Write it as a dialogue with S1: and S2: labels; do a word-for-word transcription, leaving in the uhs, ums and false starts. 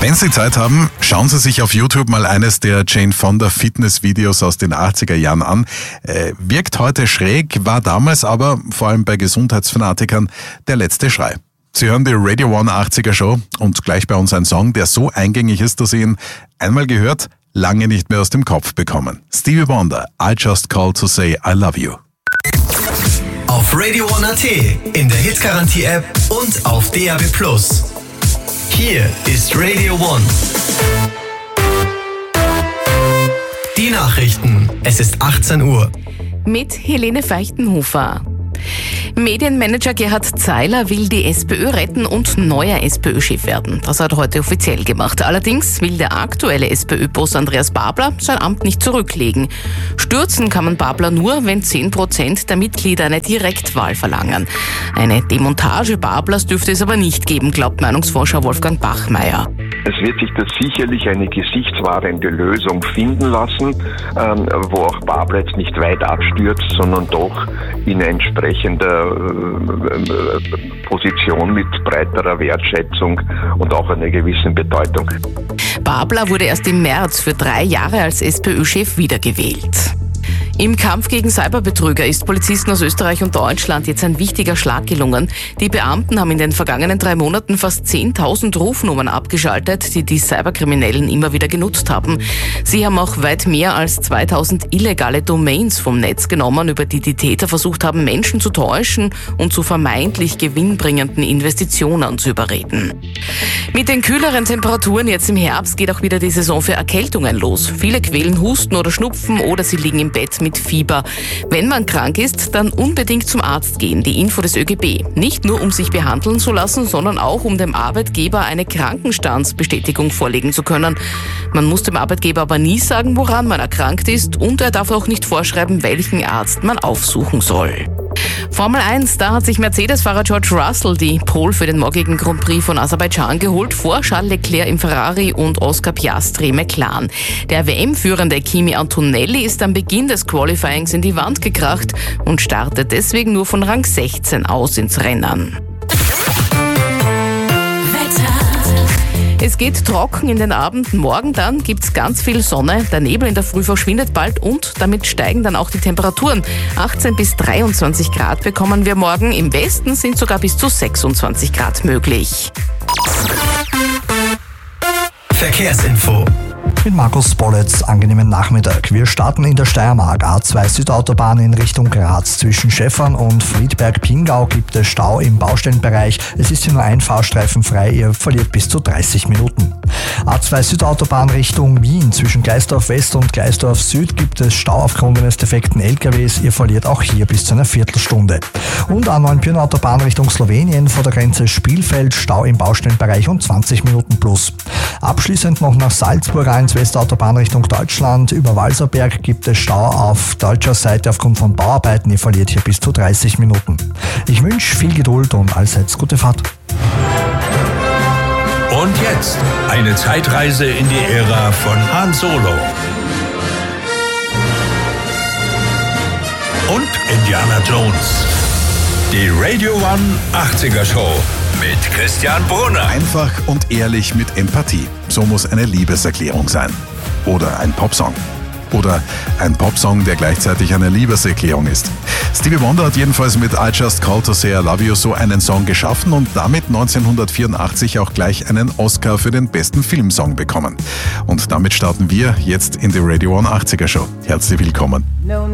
S1: Wenn Sie Zeit haben, schauen Sie sich auf YouTube mal eines der Jane Fonda Fitness-Videos aus den achtziger Jahren an. Äh, wirkt heute schräg, war damals aber, vor allem bei Gesundheitsfanatikern, der letzte Schrei. Sie hören die Radio One achtziger Show und gleich bei uns ein Song, der so eingängig ist, dass Sie ihn einmal gehört, lange nicht mehr aus dem Kopf bekommen. Stevie Wonder, I Just Called to Say I Love You.
S2: Auf Radio One Punkt A T, in der Hitgarantie-App und auf D A B plus. Hier ist Radio One. Die Nachrichten. Es ist achtzehn Uhr.
S3: Mit Helene Feichtenhofer. Medienmanager Gerhard Zeiler will die SPÖ retten und neuer SPÖ-Chef werden. Das hat er heute offiziell gemacht. Allerdings will der aktuelle SPÖ-Boss Andreas Babler sein Amt nicht zurücklegen. Stürzen kann man Babler nur, wenn zehn Prozent der Mitglieder eine Direktwahl verlangen. Eine Demontage Bablers dürfte es aber nicht geben, glaubt Meinungsforscher Wolfgang Bachmeier.
S4: Es wird sich da sicherlich eine gesichtswahrende Lösung finden lassen, ähm, wo auch Babler jetzt nicht weit abstürzt, sondern doch in entsprechender äh, Position mit breiterer Wertschätzung und auch einer gewissen Bedeutung.
S3: Babler wurde erst im März für drei Jahre als SPÖ-Chef wiedergewählt. Im Kampf gegen Cyberbetrüger ist Polizisten aus Österreich und Deutschland jetzt ein wichtiger Schlag gelungen. Die Beamten haben in den vergangenen drei Monaten fast zehntausend Rufnummern abgeschaltet, die die Cyberkriminellen immer wieder genutzt haben. Sie haben auch weit mehr als zweitausend illegale Domains vom Netz genommen, über die die Täter versucht haben, Menschen zu täuschen und zu vermeintlich gewinnbringenden Investitionen zu überreden. Mit den kühleren Temperaturen jetzt im Herbst geht auch wieder die Saison für Erkältungen los. Viele quälen Husten oder Schnupfen oder sie liegen im Bett mit Fieber. Wenn man krank ist, dann unbedingt zum Arzt gehen. Die Info des ÖGB. Nicht nur, um sich behandeln zu lassen, sondern auch, um dem Arbeitgeber eine Krankenstandsbestätigung vorlegen zu können. Man muss dem Arbeitgeber aber nie sagen, woran man erkrankt ist, und er darf auch nicht vorschreiben, welchen Arzt man aufsuchen soll. Formel eins, da hat sich Mercedes-Fahrer George Russell die Pole für den morgigen Grand Prix von Aserbaidschan geholt, vor Charles Leclerc im Ferrari und Oscar Piastri im McLaren. Der W M-Führende Kimi Antonelli ist am Beginn des Qualifyings in die Wand gekracht und startet deswegen nur von Rang sechzehn aus ins Rennen. Es geht trocken in den Abend, morgen dann gibt's ganz viel Sonne, der Nebel in der Früh verschwindet bald und damit steigen dann auch die Temperaturen. achtzehn bis dreiundzwanzig Grad bekommen wir morgen, im Westen sind sogar bis zu sechsundzwanzig Grad möglich.
S2: Verkehrsinfo.
S5: Mit Markus Bolletz, angenehmen Nachmittag. Wir starten in der Steiermark. A zwei Südautobahn in Richtung Graz. Zwischen Schäffern und Friedberg-Pingau gibt es Stau im Baustellenbereich. Es ist hier nur ein Fahrstreifen frei, ihr verliert bis zu dreißig Minuten. A zwei Südautobahn Richtung Wien. Zwischen Gleisdorf West und Gleisdorf Süd gibt es Stau aufgrund eines defekten L K Ws. Ihr verliert auch hier bis zu einer Viertelstunde. Und A neun Pirna-Autobahn Richtung Slowenien, vor der Grenze Spielfeld, Stau im Baustellenbereich und zwanzig Minuten plus. Abschließend noch nach Salzburg ins Westautobahn Richtung Deutschland. Über Walserberg gibt es Stau auf deutscher Seite aufgrund von Bauarbeiten. Ihr verliert hier bis zu dreißig Minuten. Ich wünsche viel Geduld und allseits gute Fahrt.
S6: Und jetzt eine Zeitreise in die Ära von Han Solo und Indiana Jones. Die Radio One achtziger Show mit Christian Brunner.
S1: Einfach und ehrlich mit Empathie. So muss eine Liebeserklärung sein. Oder ein Popsong. Oder ein Popsong, der gleichzeitig eine Liebeserklärung ist. Stevie Wonder hat jedenfalls mit I Just Called to Say I Love You so einen Song geschaffen und damit neunzehnhundertvierundachtzig auch gleich einen Oscar für den besten Filmsong bekommen. Und damit starten wir jetzt in die Radio One achtziger Show. Herzlich willkommen.
S7: No